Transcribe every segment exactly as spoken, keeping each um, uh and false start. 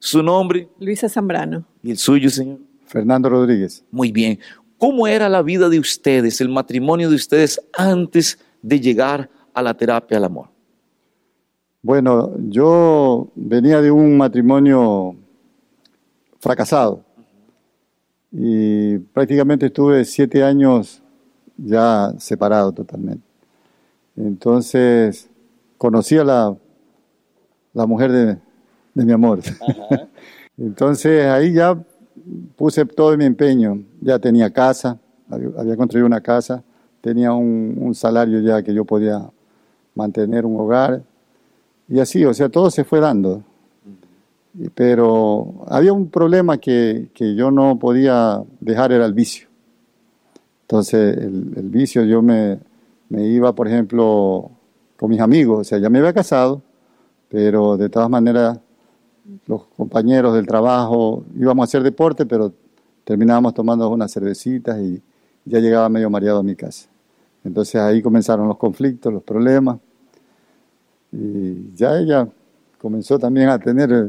¿Su nombre? Luisa Zambrano. ¿Y el suyo, señor? Fernando Rodríguez. Muy bien. ¿Cómo era la vida de ustedes, el matrimonio de ustedes antes de llegar a la terapia del amor? Bueno, yo venía de un matrimonio fracasado y prácticamente estuve siete años ya separado totalmente. Entonces conocí a la, la mujer de, de mi amor. Ajá. Entonces ahí ya puse todo mi empeño. Ya tenía casa, había, había construido una casa, tenía un, un salario ya que yo podía mantener un hogar. Y así, o sea, todo se fue dando. Pero había un problema que, que yo no podía dejar, era el vicio. Entonces, el, el vicio, yo me, me iba, por ejemplo, con mis amigos. O sea, ya me había casado, pero de todas maneras, los compañeros del trabajo, íbamos a hacer deporte, pero terminábamos tomando unas cervecitas y ya llegaba medio mareado a mi casa. Entonces, ahí comenzaron los conflictos, los problemas. Y ya ella comenzó también a tener,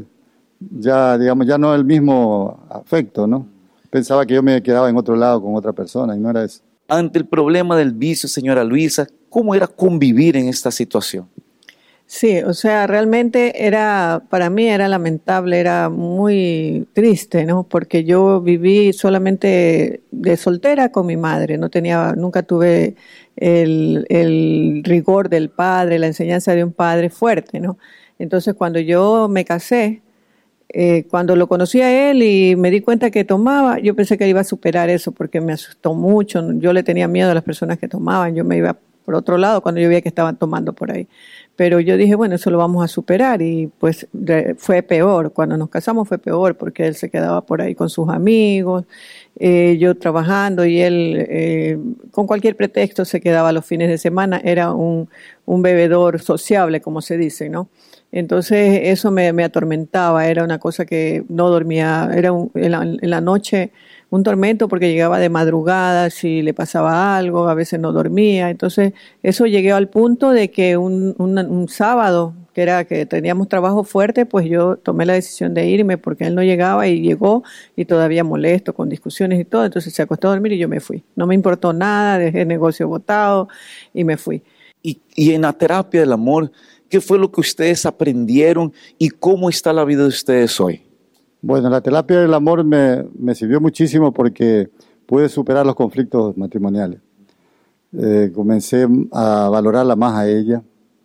ya digamos, ya no el mismo afecto, ¿no? Pensaba que yo me quedaba en otro lado con otra persona y no era eso. Ante el problema del vicio, señora Luisa, ¿cómo era convivir en esta situación? Sí, o sea, realmente era, para mí era lamentable, era muy triste, ¿no? Porque yo viví solamente de soltera con mi madre, no tenía, nunca tuve el, el rigor del padre, la enseñanza de un padre fuerte, ¿no? Entonces, cuando yo me casé, eh, cuando lo conocí a él y me di cuenta que tomaba, yo pensé que iba a superar eso porque me asustó mucho, yo le tenía miedo a las personas que tomaban, yo me iba por otro lado cuando yo veía que estaban tomando por ahí. Pero yo dije, bueno, eso lo vamos a superar y pues fue peor. Cuando nos casamos fue peor porque él se quedaba por ahí con sus amigos, eh, yo trabajando y él eh, con cualquier pretexto se quedaba los fines de semana. Era un, un bebedor sociable, como se dice, ¿no? Entonces eso me, me atormentaba, era una cosa que no dormía, era un, en, la, en la noche un tormento porque llegaba de madrugada, si le pasaba algo, a veces no dormía. Entonces eso llegué al punto de que un, un, un sábado, que era que teníamos trabajo fuerte, pues yo tomé la decisión de irme porque él no llegaba y llegó y todavía molesto con discusiones y todo. Entonces se acostó a dormir y yo me fui. No me importó nada, dejé el negocio botado y me fui. Y, y en la terapia del amor, ¿qué fue lo que ustedes aprendieron y cómo está la vida de ustedes hoy? Bueno, la terapia del amor me, me sirvió muchísimo porque pude superar los conflictos matrimoniales. Eh, comencé a valorarla más a ella,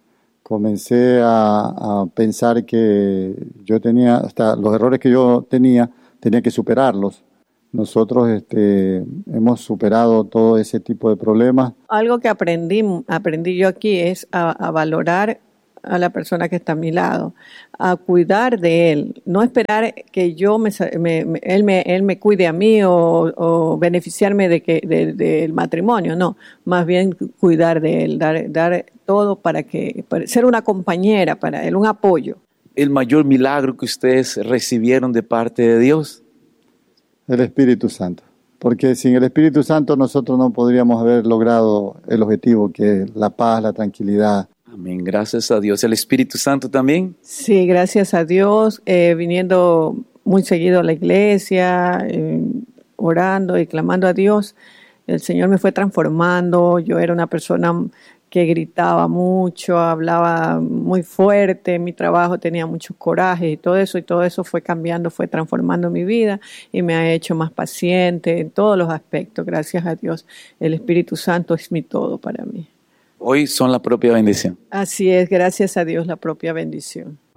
comencé a, a pensar que yo tenía, hasta los errores que yo tenía, tenía que superarlos. Nosotros este, hemos superado todo ese tipo de problemas. Algo que aprendí, aprendí yo aquí es a, a valorar a la persona que está a mi lado, a cuidar de él, no esperar que yo me, me, me, él, me él me cuide a mí o, o beneficiarme de que de, de el matrimonio, no, más bien cuidar de él, dar, dar todo para que para ser una compañera para él, un apoyo. ¿El mayor milagro que ustedes recibieron de parte de Dios? El Espíritu Santo, porque sin el Espíritu Santo nosotros no podríamos haber logrado el objetivo, que es la paz, la tranquilidad. Amén, gracias a Dios. ¿El Espíritu Santo también? Sí, gracias a Dios, eh, viniendo muy seguido a la iglesia, eh, orando y clamando a Dios, el Señor me fue transformando. Yo era una persona que gritaba mucho, hablaba muy fuerte, en mi trabajo tenía mucho coraje y todo eso, y todo eso fue cambiando, fue transformando mi vida y me ha hecho más paciente en todos los aspectos, gracias a Dios. El Espíritu Santo es mi todo para mí. Hoy son la propia bendición. Así es, gracias a Dios, la propia bendición.